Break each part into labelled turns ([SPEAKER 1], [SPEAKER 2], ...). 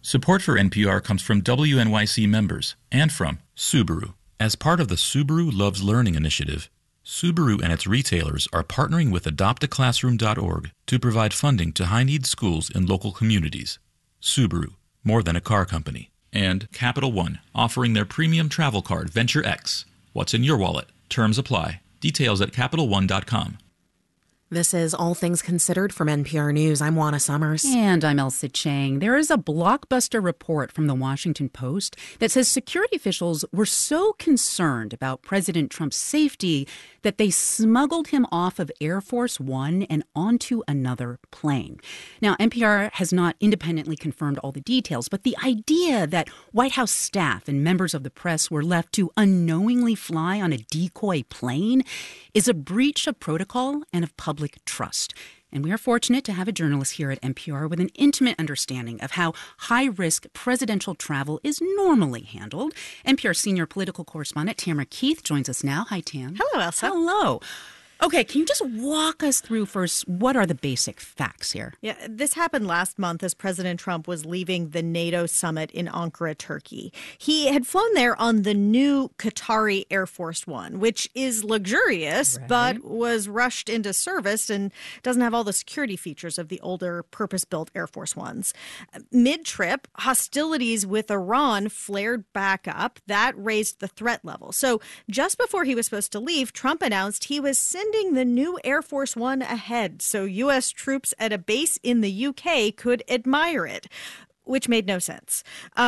[SPEAKER 1] Support for NPR comes from WNYC members and from Subaru. As part of the Subaru Loves Learning initiative, Subaru and its retailers are partnering with adoptaclassroom.org to provide funding to high-need schools in local communities. Subaru, more than a car company. And Capital One, offering their premium travel card, Venture X. What's in your wallet? Terms apply. Details at CapitalOne.com.
[SPEAKER 2] This is All Things Considered from NPR News. I'm Juana Summers.
[SPEAKER 3] And I'm Elsa Chang. There is a blockbuster report from the Washington Post that says security officials were so concerned about President Trump's safety that they smuggled him off of Air Force One and onto another plane. Now, NPR has not independently confirmed all the details, but the idea that White House staff and members of the press were left to unknowingly fly on a decoy plane is a breach of protocol and of public trust. And we are fortunate to have a journalist here at NPR with an intimate understanding of how high-risk presidential travel is normally handled. NPR senior political correspondent Tamara Keith joins us now. Hi, Tam.
[SPEAKER 4] Hello, Elsa.
[SPEAKER 3] Hello. Okay, can you just walk us through first what are the basic facts here?
[SPEAKER 4] Yeah, this happened last month as President Trump was leaving the NATO summit in Ankara, Turkey. He had flown there on the new Qatari Air Force One, which is luxurious,
[SPEAKER 3] Right.
[SPEAKER 4] but was rushed into service and doesn't have all the security features of the older purpose-built Air Force Ones. Mid-trip, hostilities with Iran flared back up. That raised the threat level. So just before he was supposed to leave, Trump announced he was sending the new Air Force One ahead so U.S. troops at a base in the U.K. could admire it, which made no sense.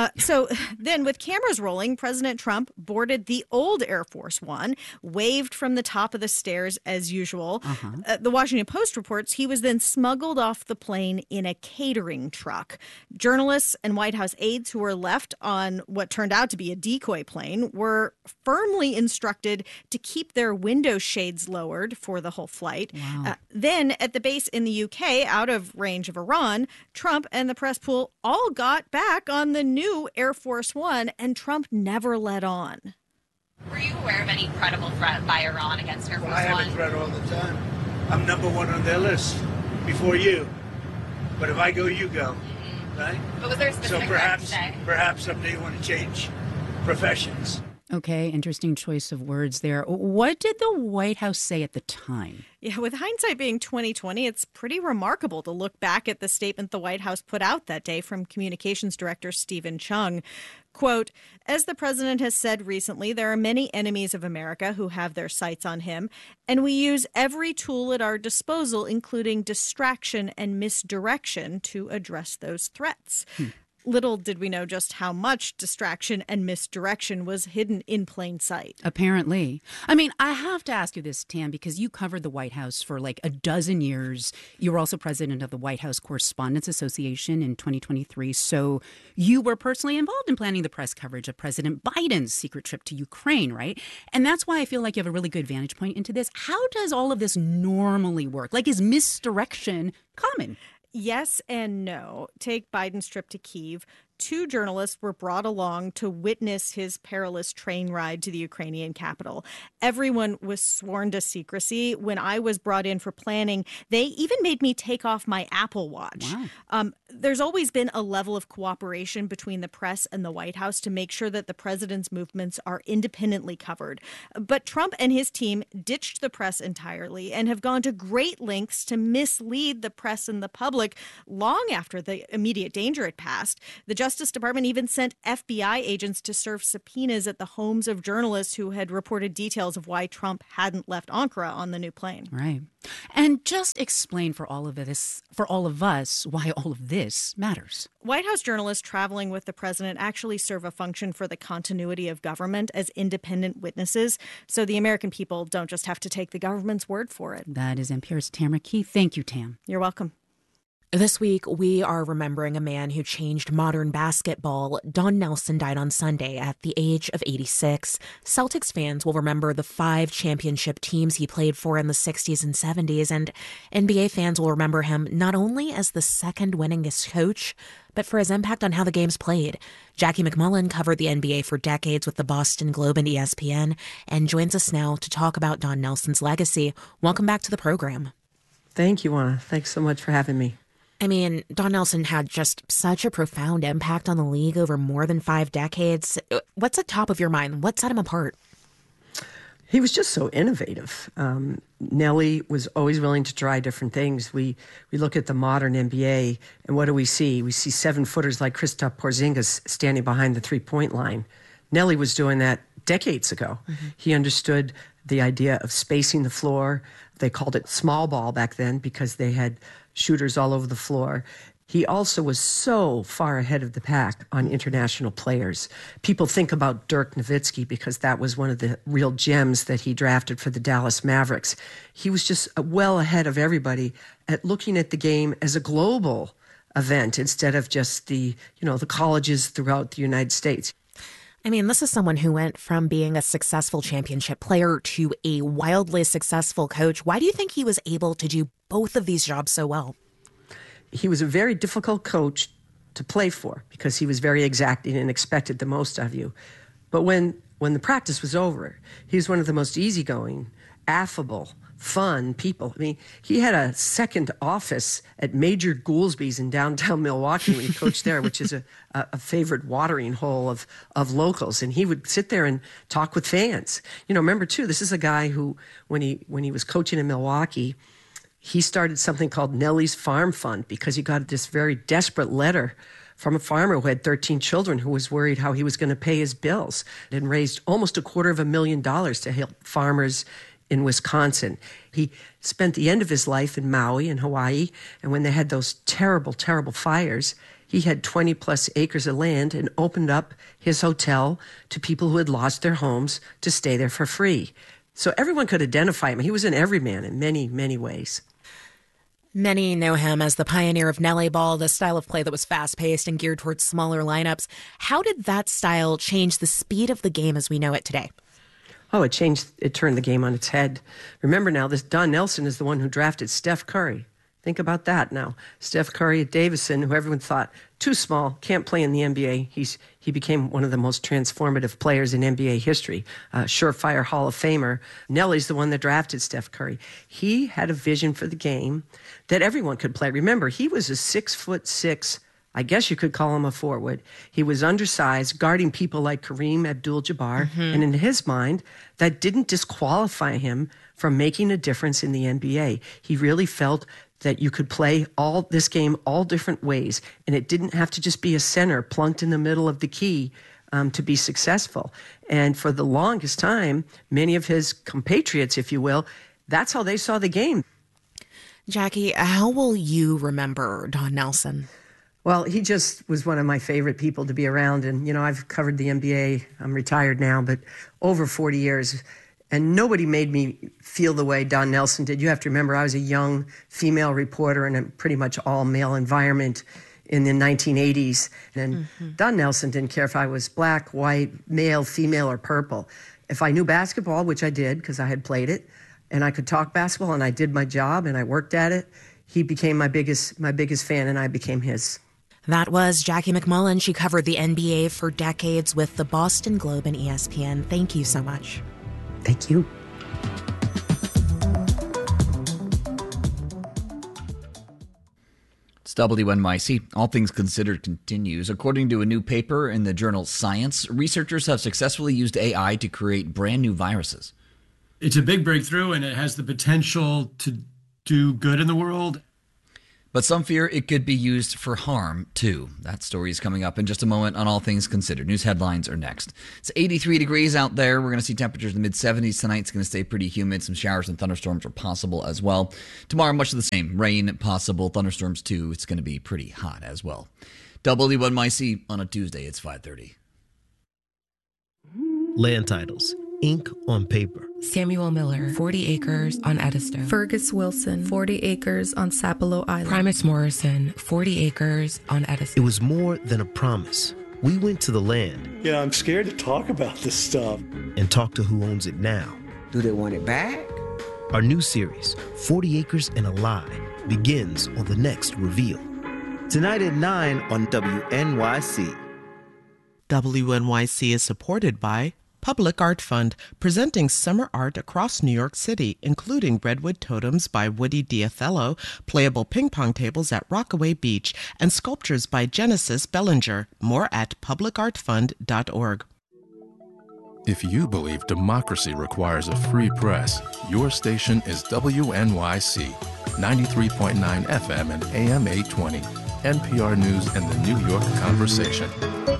[SPEAKER 4] So then with cameras rolling, President Trump boarded the old Air Force One, waved from the top of the stairs as usual. The Washington Post reports he was then smuggled off the plane in a catering truck. Journalists and White House aides who were left on what turned out to be a decoy plane were firmly instructed to keep their window shades lowered for the whole flight.
[SPEAKER 3] Wow.
[SPEAKER 4] Then at the base in the UK, out of range of Iran, Trump and the press pool all got back on the new Air Force One, and Trump never let on.
[SPEAKER 5] Were you aware of any credible threat by Iran against Air Force
[SPEAKER 6] I have
[SPEAKER 5] One?
[SPEAKER 6] a threat all the time. I'm number one on their list before you. But if I go, you go. Right?
[SPEAKER 5] But was there a specific threat today?
[SPEAKER 6] Perhaps someday you want to change professions.
[SPEAKER 3] Okay, interesting choice of words there. What did the White House say at the time?
[SPEAKER 4] Yeah, with hindsight being 2020, it's pretty remarkable to look back at the statement the White House put out that day from Communications Director Stephen Chung. Quote, as the president has said recently, there are many enemies of America who have their sights on him, and we use every tool at our disposal, including distraction and misdirection, to address those threats. Little did we know just how much distraction and misdirection was hidden in plain sight.
[SPEAKER 3] Apparently. I mean, I have to ask you this, Tam, because you covered the White House for like a dozen years. You were also president of the White House Correspondents Association in 2023. So you were personally involved in planning the press coverage of President Biden's secret trip to Ukraine, right? And that's why I feel like you have a really good vantage point into this. How does all of this normally work? Like, is misdirection common?
[SPEAKER 4] Yes and no. Take Biden's trip to Kyiv. 2 journalists were brought along to witness his perilous train ride to the Ukrainian capital. Everyone was sworn to secrecy. When I was brought in for planning, they even made me take off my Apple Watch.
[SPEAKER 3] Wow.
[SPEAKER 4] There's always been a level of cooperation between the press and the White House to make sure that the president's movements are independently covered. But Trump and his team ditched the press entirely and have gone to great lengths to mislead the press and the public long after the immediate danger had passed. The Justice Department even sent FBI agents to serve subpoenas at the homes of journalists who had reported details of why Trump hadn't left Ankara on the new plane.
[SPEAKER 3] Right. And just explain for all of us, why all of this matters.
[SPEAKER 4] White House journalists traveling with the president actually serve a function for the continuity of government as independent witnesses, so the American people don't just have to take the government's word for it.
[SPEAKER 3] That is NPR's Tamara Keith. Thank you, Tam.
[SPEAKER 4] You're welcome.
[SPEAKER 2] This week, we are remembering a man who changed modern basketball. Don Nelson died on Sunday at the age of 86. Celtics fans will remember the 5 championship teams he played for in the 60s and 70s, and NBA fans will remember him not only as the second winningest coach, but for his impact on how the game's played. Jackie McMullen covered the NBA for decades with the Boston Globe and ESPN, and joins us now to talk about Don Nelson's legacy. Welcome back to the program.
[SPEAKER 7] Thank you, Juana. Thanks so much for having me.
[SPEAKER 2] I mean, Don Nelson had just such a profound impact on the league over more than 5 decades. What's at top of your mind? What set him apart?
[SPEAKER 7] He was just so innovative. Nelly was always willing to try different things. We look at the modern NBA, and what do we see? We see 7-footers like Kristaps Porzingis standing behind the three-point line. Nelly was doing that decades ago. Mm-hmm. He understood the idea of spacing the floor. They called it small ball back then because they had shooters all over the floor. He also was so far ahead of the pack on international players. People think about Dirk Nowitzki because that was one of the real gems that he drafted for the Dallas Mavericks. He was just well ahead of everybody at looking at the game as a global event instead of just the colleges throughout the United States.
[SPEAKER 2] I mean, this is someone who went from being a successful championship player to a wildly successful coach. Why do you think he was able to do both of these jobs so well?
[SPEAKER 7] He was a very difficult coach to play for because he was very exacting and expected the most of you. But when the practice was over, he was one of the most easygoing, affable, fun people. I mean, he had a second office at Major Goolsby's in downtown Milwaukee when he coached there, which is a favorite watering hole of locals. And he would sit there and talk with fans. Remember, too, this is a guy who, when he was coaching in Milwaukee, he started something called Nelly's Farm Fund because he got this very desperate letter from a farmer who had 13 children who was worried how he was going to pay his bills, and raised almost $250,000 to help farmers in Wisconsin. He spent the end of his life in Maui in Hawaii, and when they had those terrible, terrible fires, he had 20-plus acres of land and opened up his hotel to people who had lost their homes to stay there for free. So everyone could identify him. He was an everyman in many, many ways.
[SPEAKER 2] Many know him as the pioneer of Nelly Ball, the style of play that was fast-paced and geared towards smaller lineups. How did that style change the speed of the game as we know it today?
[SPEAKER 7] Oh, it turned the game on its head. Remember now, this Don Nelson is the one who drafted Steph Curry. Think about that now. Steph Curry at Davidson, who everyone thought, too small, can't play in the NBA. He became one of the most transformative players in NBA history, surefire Hall of Famer. Nelly's the one that drafted Steph Curry. He had a vision for the game that everyone could play. Remember, he was a 6'6", I guess you could call him a forward. He was undersized, guarding people like Kareem Abdul-Jabbar. Mm-hmm. And in his mind, that didn't disqualify him from making a difference in the NBA. He really felt that you could play this game all different ways, and it didn't have to just be a center plunked in the middle of the key to be successful. And for the longest time, many of his compatriots, if you will, that's how they saw the game.
[SPEAKER 2] Jackie, how will you remember Don Nelson?
[SPEAKER 7] Well, he just was one of my favorite people to be around. And, I've covered the NBA. I'm retired now, but over 40 years. And nobody made me feel the way Don Nelson did. You have to remember, I was a young female reporter in a pretty much all-male environment in the 1980s. And Don Nelson didn't care if I was black, white, male, female, or purple. If I knew basketball, which I did because I had played it, and I could talk basketball, and I did my job, and I worked at it, he became my biggest fan, and I became his.
[SPEAKER 2] That was Jackie MacMullan. She covered the NBA for decades with the Boston Globe and ESPN. Thank you so much.
[SPEAKER 7] Thank you.
[SPEAKER 8] It's WNYC. All Things Considered continues. According to a new paper in the journal Science, researchers have successfully used AI to create brand new viruses.
[SPEAKER 9] It's a big breakthrough, and it has the potential to do good in the world.
[SPEAKER 8] But some fear it could be used for harm, too. That story is coming up in just a moment on All Things Considered. News headlines are next. It's 83 degrees out there. We're going to see temperatures in the mid-70s tonight. It's going to stay pretty humid. Some showers and thunderstorms are possible as well. Tomorrow, much of the same. Rain possible. Thunderstorms, too. It's going to be pretty hot as well. WNYC on a Tuesday. It's 5:30.
[SPEAKER 10] Land titles. Ink on paper.
[SPEAKER 11] Samuel Miller, 40 acres on Edisto.
[SPEAKER 12] Fergus Wilson, 40 acres on Sapelo Island.
[SPEAKER 11] Primus Morrison, 40 acres on Edisto.
[SPEAKER 10] It was more than a promise. We went to the land.
[SPEAKER 13] Yeah, I'm scared to talk about this stuff.
[SPEAKER 10] And talk to who owns it now.
[SPEAKER 14] Do they want it back?
[SPEAKER 10] Our new series, 40 Acres and a Lie, begins on the next reveal.
[SPEAKER 15] Tonight at 9 on WNYC. WNYC is supported by
[SPEAKER 14] Public Art Fund, presenting summer art across New York City, including redwood totems by Woody Diothello, playable ping pong tables at Rockaway Beach, and sculptures by Genesis Bellinger. More at publicartfund.org.
[SPEAKER 15] If you believe democracy requires a free press, your station is WNYC, 93.9 FM and AM 820, NPR News and the New York Conversation.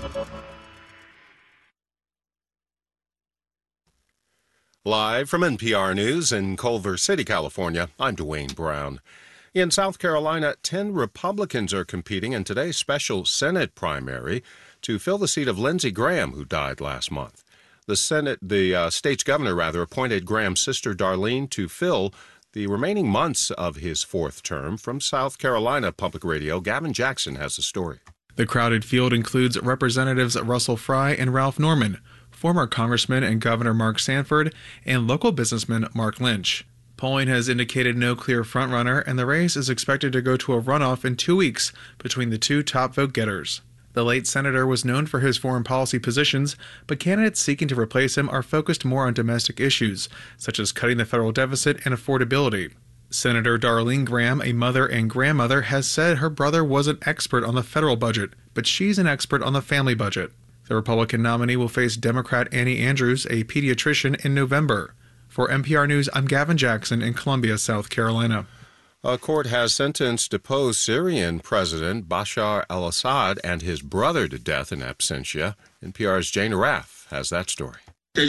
[SPEAKER 16] Live from NPR News in Culver City, California, I'm Dwayne Brown. In South Carolina, 10 Republicans are competing in today's special Senate primary to fill the seat of Lindsey Graham, who died last month. The state's governor, appointed Graham's sister Darlene to fill the remaining months of his fourth term. From South Carolina Public Radio, Gavin Jackson has the story.
[SPEAKER 17] The crowded field includes Representatives Russell Fry and Ralph Norman, former Congressman and Governor Mark Sanford, and local businessman Mark Lynch. Polling has indicated no clear frontrunner, and the race is expected to go to a runoff in 2 weeks between the two top vote-getters. The late senator was known for his foreign policy positions, but candidates seeking to replace him are focused more on domestic issues, such as cutting the federal deficit and affordability. Senator Darlene Graham, a mother and grandmother, has said her brother was an expert on the federal budget, but she's an expert on the family budget. The Republican nominee will face Democrat Annie Andrews, a pediatrician, in November. For NPR News, I'm Gavin Jackson in Columbia, South Carolina.
[SPEAKER 16] A court has sentenced deposed Syrian President Bashar al-Assad and his brother to death in absentia. NPR's Jane Raff has that story.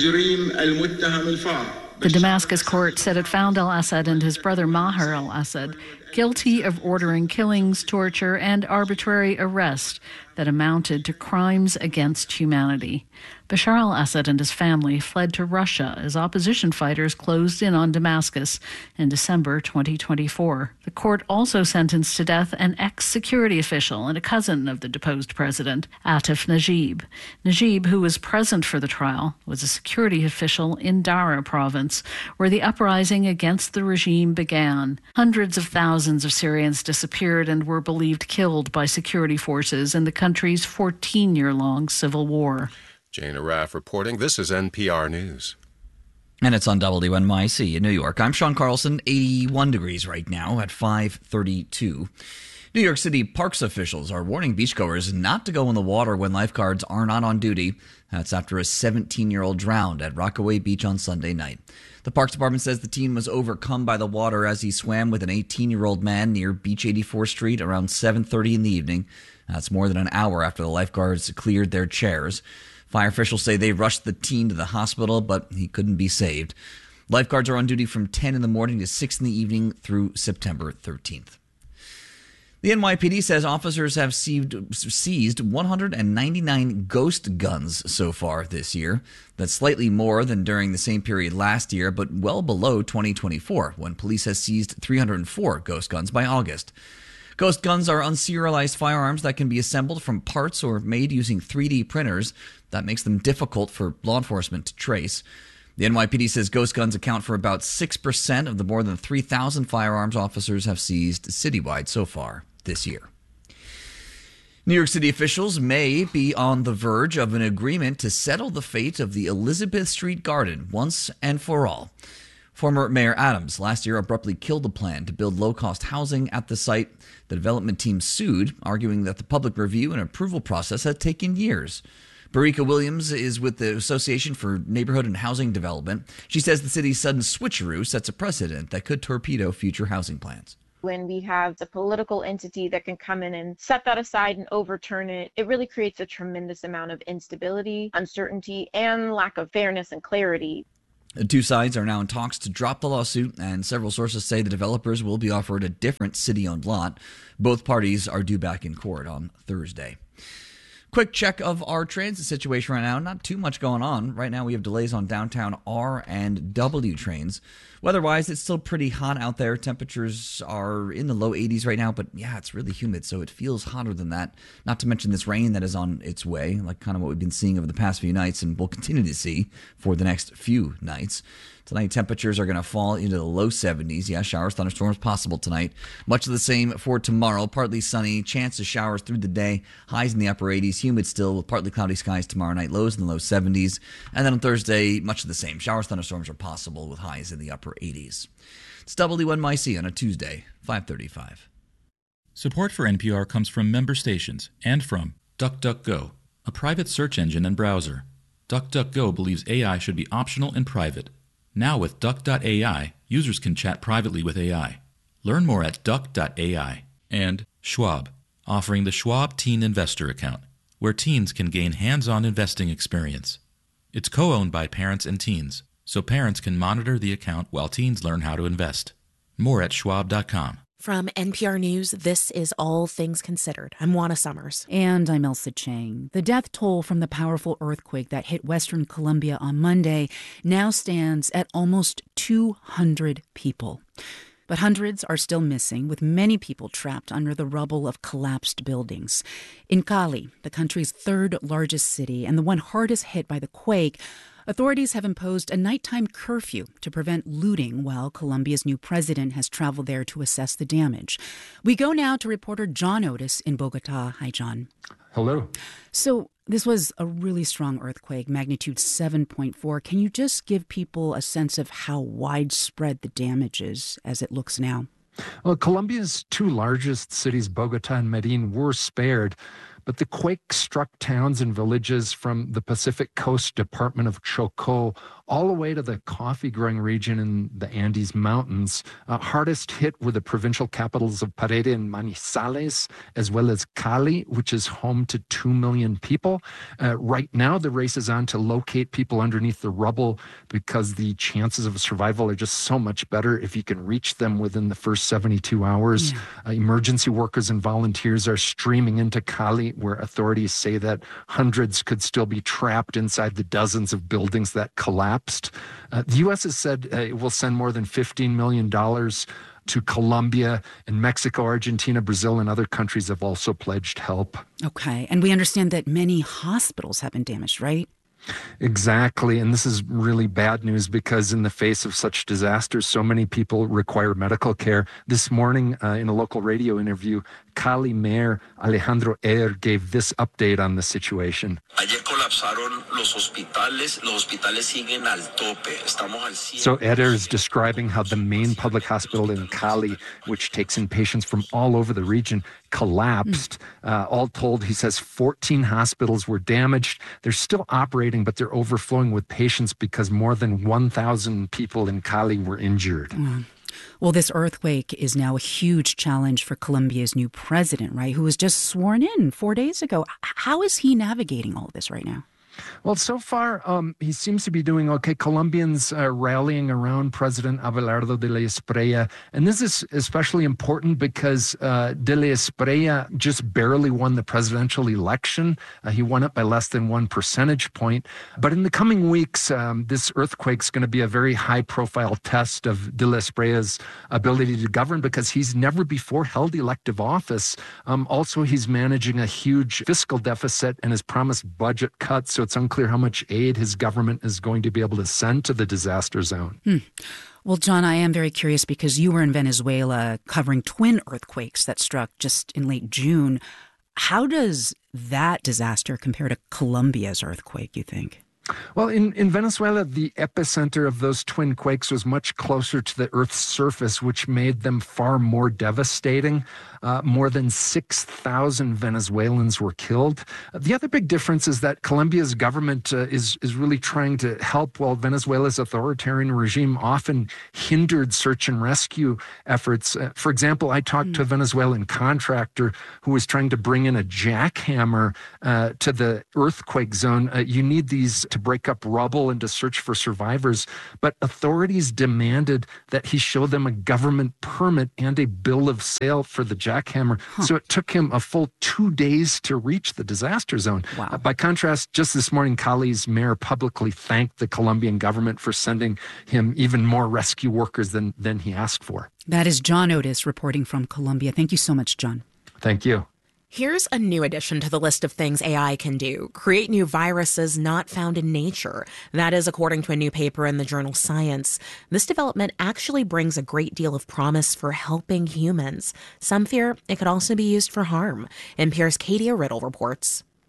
[SPEAKER 18] The Damascus court said it found al-Assad and his brother Maher al-Assad guilty of ordering killings, torture, and arbitrary arrest that amounted to crimes against humanity. Bashar al-Assad and his family fled to Russia as opposition fighters closed in on Damascus in December 2024. The court also sentenced to death an ex-security official and a cousin of the deposed president, Atif Najib. Najib, who was present for the trial, was a security official in Dara province, where the uprising against the regime began. Hundreds of thousands of Syrians disappeared and were believed killed by security forces in the country's 14-year-long civil war.
[SPEAKER 16] Jane Raff reporting. This is NPR News.
[SPEAKER 8] And it's on WNYC in New York. I'm Sean Carlson, 81 degrees right now at 5:32. New York City parks officials are warning beachgoers not to go in the water when lifeguards are not on duty. That's after a 17-year-old drowned at Rockaway Beach on Sunday night. The Parks Department says the teen was overcome by the water as he swam with an 18-year-old man near Beach 84th Street around 7:30 in the evening. That's more than an hour after the lifeguards cleared their chairs. Fire officials say they rushed the teen to the hospital, but he couldn't be saved. Lifeguards are on duty from 10 in the morning to 6 in the evening through September 13th. The NYPD says officers have seized 199 ghost guns so far this year. That's slightly more than during the same period last year, but well below 2024, when police has seized 304 ghost guns by August. Ghost guns are unserialized firearms that can be assembled from parts or made using 3D printers. That makes them difficult for law enforcement to trace. The NYPD says ghost guns account for about 6% of the more than 3,000 firearms officers have seized citywide so far this year. New York City officials may be on the verge of an agreement to settle the fate of the Elizabeth Street Garden once and for all. Former Mayor Adams last year abruptly killed the plan to build low-cost housing at the site. The development team sued, arguing that the public review and approval process had taken years. Barika Williams is with the Association for Neighborhood and Housing Development. She says the city's sudden switcheroo sets a precedent that could torpedo future housing plans.
[SPEAKER 19] When we have the political entity that can come in and set that aside and overturn it, it really creates a tremendous amount of instability, uncertainty, and lack of fairness and clarity.
[SPEAKER 8] The two sides are now in talks to drop the lawsuit, and several sources say the developers will be offered a different city-owned lot. Both parties are due back in court on Thursday. Quick check of our transit situation right now. Not too much going on. Right now we have delays on downtown R and W trains. Weather-wise, it's still pretty hot out there. Temperatures are in the low 80s right now, but yeah, it's really humid, so it feels hotter than that. Not to mention this rain that is on its way, like kind of what we've been seeing over the past few nights and will continue to see for the next few nights. Tonight, temperatures are going to fall into the low 70s. Yeah, showers, thunderstorms possible tonight. Much of the same for tomorrow. Partly sunny, chance of showers through the day. Highs in the upper 80s. is humid still with partly cloudy skies tomorrow night, lows in the low 70s. And then on Thursday, much of the same. Showers, thunderstorms are possible with highs in the upper 80s. It's WNYC on a Tuesday, 5:35.
[SPEAKER 1] Support for NPR comes from member stations and from DuckDuckGo, a private search engine and browser. DuckDuckGo believes AI should be optional and private. Now with Duck.ai, users can chat privately with AI. Learn more at Duck.ai. And Schwab, offering the Schwab Teen Investor Account, where teens can gain hands-on investing experience. It's co-owned by parents and teens, so parents can monitor the account while teens learn how to invest. More at schwab.com.
[SPEAKER 2] From NPR News, this is All Things Considered. I'm Juana Summers.
[SPEAKER 3] And I'm Elsa Chang. The death toll from the powerful earthquake that hit Western Colombia on Monday now stands at almost 200 people. But hundreds are still missing, with many people trapped under the rubble of collapsed buildings. In Cali, the country's third largest city and the one hardest hit by the quake, authorities have imposed a nighttime curfew to prevent looting while Colombia's new president has traveled there to assess the damage. We go now to reporter John Otis in Bogota. Hi, John.
[SPEAKER 20] Hello.
[SPEAKER 3] So this was a really strong earthquake, magnitude 7.4. Can you just give people a sense of how widespread the damage is as it looks now?
[SPEAKER 20] Well, Colombia's two largest cities, Bogota and Medellin, were spared. But the quake struck towns and villages from the Pacific Coast Department of Chocó all the way to the coffee-growing region in the Andes Mountains. Hardest hit were the provincial capitals of Pereira and Manizales, as well as Cali, which is home to 2 million people. Right now, the race is on to locate people underneath the rubble because the chances of survival are just so much better if you can reach them within the first 72 hours. Yeah. Emergency workers and volunteers are streaming into Cali, where authorities say that hundreds could still be trapped inside the dozens of buildings that collapsed. The U.S. has said it will send more than $15 million to Colombia, and Mexico, Argentina, Brazil, and other countries have also pledged help.
[SPEAKER 3] Okay, and we understand that many hospitals have been damaged, right?
[SPEAKER 20] Exactly. And this is really bad news because in the face of such disasters, so many people require medical care. This morning, in a local radio interview, Cali Mayor Alejandro Eder gave this update on the situation. So Eder is describing how the main public hospital in Cali, which takes in patients from all over the region, collapsed. All told, he says 14 hospitals were damaged. They're still operating, but they're overflowing with patients because more than 1,000 people in Cali were injured.
[SPEAKER 3] Well, this earthquake is now a huge challenge for Colombia's new president, right, who was just sworn in 4 days ago. How is he navigating all of this right now?
[SPEAKER 20] Well, so far, he seems to be doing okay. Colombians rallying around President Abelardo de la Espriella. And this is especially important because de la Espriella just barely won the presidential election. He won it by less than 1 percentage point. But in the coming weeks, this earthquake is going to be a very high-profile test of de la Espriella's ability to govern because he's never before held elective office. Also, he's managing a huge fiscal deficit and has promised budget cuts. So it's unclear how much aid his government is going to be able to send to the disaster zone.
[SPEAKER 3] Well, John, I am very curious because you were in Venezuela covering twin earthquakes that struck just in late June. How does that disaster compare to Colombia's earthquake, you think?
[SPEAKER 20] Well, in Venezuela, the epicenter of those twin quakes was much closer to the Earth's surface, which made them far more devastating. More than 6,000 Venezuelans were killed. The other big difference is that Colombia's government is really trying to help, while Venezuela's authoritarian regime often hindered search and rescue efforts. For example, I talked to a Venezuelan contractor who was trying to bring in a jackhammer to the earthquake zone. You need these to break up rubble and to search for survivors. But authorities demanded that he show them a government permit and a bill of sale for the jackhammer. So it took him a full 2 days to reach the disaster zone.
[SPEAKER 3] Wow.
[SPEAKER 20] By contrast, just this morning, Cali's mayor publicly thanked the Colombian government for sending him even more rescue workers than he asked for.
[SPEAKER 3] That is John Otis reporting from Colombia. Thank you so much, John.
[SPEAKER 20] Thank you.
[SPEAKER 2] Here's a new addition to the list of things AI can do: create new viruses not found in nature. That is according to a new paper in the journal Science. This development actually brings a great deal of promise for helping humans. Some fear it could also be used for harm. NPR's Katie Riddle reports.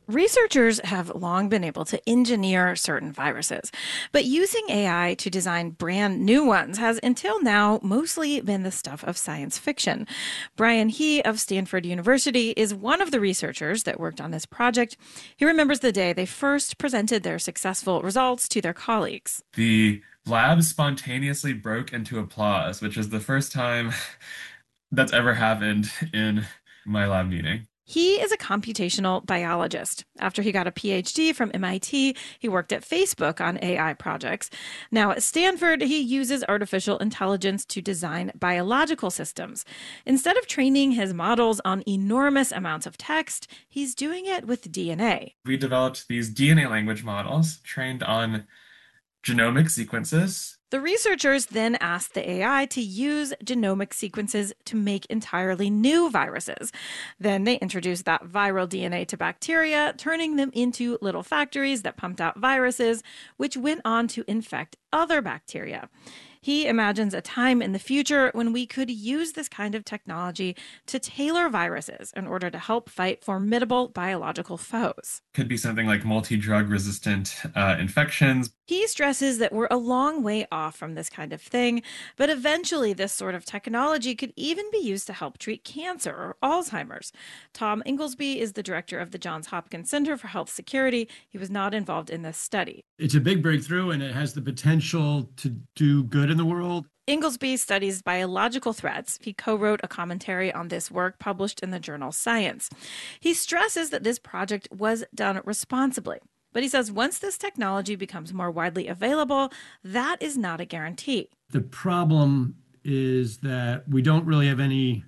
[SPEAKER 21] Researchers have long been able to engineer certain viruses, but using AI to design brand new ones has until now mostly been the stuff of science fiction. Brian He of Stanford University is one of the researchers that worked on this project. He remembers the day they first presented their successful results to their colleagues.
[SPEAKER 22] The lab spontaneously broke into applause, which is the first time that's ever happened in my lab meeting.
[SPEAKER 21] He is a computational biologist. After he got a PhD from MIT, he worked at Facebook on AI projects. Now at Stanford, he uses artificial intelligence to design biological systems. Instead of training his models on enormous amounts of text, he's doing it with DNA.
[SPEAKER 22] We developed these DNA language models trained on genomic sequences.
[SPEAKER 21] The researchers then asked the AI to use genomic sequences to make entirely new viruses. Then they introduced that viral DNA to bacteria, turning them into little factories that pumped out viruses, which went on to infect other bacteria. He imagines a time in the future when we could use this kind of technology to tailor viruses in order to help fight formidable biological foes.
[SPEAKER 22] Could be something like multi-drug resistant infections.
[SPEAKER 21] He stresses that we're a long way off from this kind of thing, but eventually this sort of technology could even be used to help treat cancer or Alzheimer's. Tom Inglesby is the director of the Johns Hopkins Center for Health Security. He was not involved in this study.
[SPEAKER 9] It's a big breakthrough, and it has the potential to do good in the world.
[SPEAKER 21] Inglesby studies biological threats. He co-wrote a commentary on this work published in the journal Science. He stresses that this project was done responsibly. But he says once this technology becomes more widely available, that is not a guarantee.
[SPEAKER 9] The problem is that we don't really have any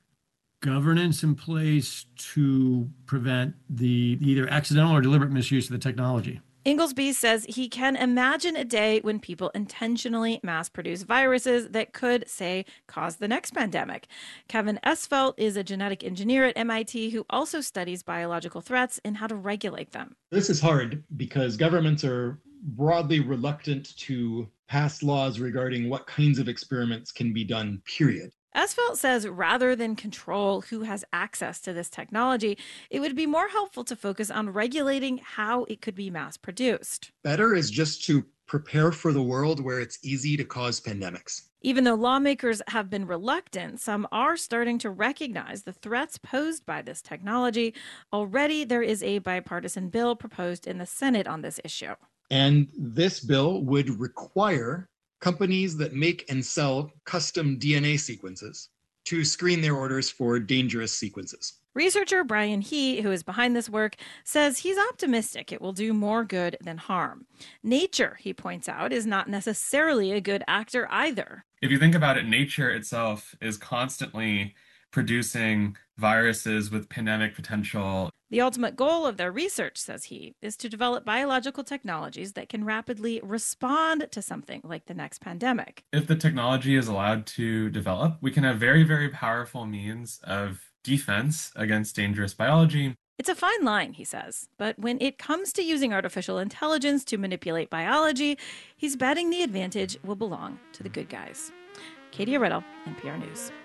[SPEAKER 9] governance in place to prevent the either accidental or deliberate misuse of the technology.
[SPEAKER 21] Inglesby says he can imagine a day when people intentionally mass-produce viruses that could, say, cause the next pandemic. Kevin Esfelt is a genetic engineer at MIT who also studies biological threats and how to regulate them.
[SPEAKER 23] This is hard because governments are broadly reluctant to pass laws regarding what kinds of experiments can be done, period.
[SPEAKER 21] Esfelt says rather than control who has access to this technology, it would be more helpful to focus on regulating how it could be mass-produced.
[SPEAKER 23] Better is just to prepare for the world where it's easy to cause pandemics.
[SPEAKER 21] Even though lawmakers have been reluctant, some are starting to recognize the threats posed by this technology. Already, there is a bipartisan bill proposed in the Senate on this issue.
[SPEAKER 23] And this bill would require companies that make and sell custom DNA sequences to screen their orders for dangerous sequences.
[SPEAKER 21] Researcher Brian He, who is behind this work, says he's optimistic it will do more good than harm. Nature, he points out, is not necessarily a good actor either.
[SPEAKER 22] If you think about it, nature itself is constantly producing viruses with pandemic potential.
[SPEAKER 21] The ultimate goal of their research, says he, is to develop biological technologies that can rapidly respond to something like the next pandemic.
[SPEAKER 22] If the technology is allowed to develop, we can have very, very powerful means of defense against dangerous biology.
[SPEAKER 21] It's a fine line, he says, but when it comes to using artificial intelligence to manipulate biology, he's betting the advantage will belong to the good guys. Katie Riddle, NPR News.